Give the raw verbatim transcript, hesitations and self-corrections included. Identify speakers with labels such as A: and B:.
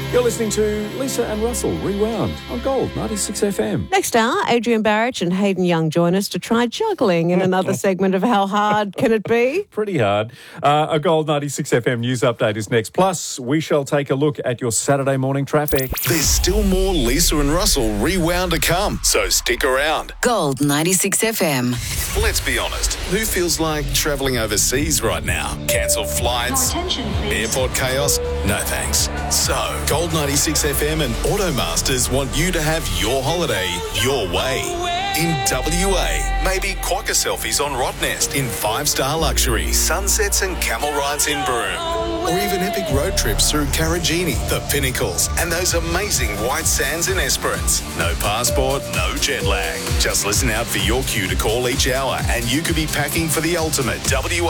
A: You're listening to Lisa and Russell Rewound on Gold ninety-six F M.
B: Next hour, Adrian Barrett and Hayden Young join us to try juggling in another segment of How Hard Can It Be?
A: Pretty hard. Uh, a Gold ninety-six F M news update is next. Plus, we shall take a look at your Saturday morning traffic.
C: There's still more Lisa and Russell Rewound to come, so stick around.
D: Gold ninety-six F M.
C: Let's be honest, who feels like travelling overseas right now? Cancelled flights? Airport chaos? No thanks. So, Gold ninety-six F M and Automasters want you to have your holiday your way. In W A, maybe quokka selfies on Rottnest in five-star luxury, sunsets and camel rides in Broome. Or even epic road trips through Karajini, the Pinnacles, and those amazing white sands in Esperance. No passport, no jet lag. Just listen out for your cue to call each hour and you could be packing for the ultimate W A